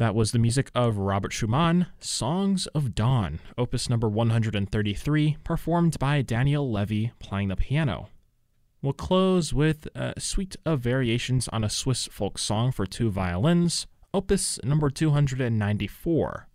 That was the music of Robert Schumann, Songs of Dawn, opus number 133, performed by Daniel Levy playing the piano. We'll close with a suite of variations on a Swiss folk song for two violins, opus number 294,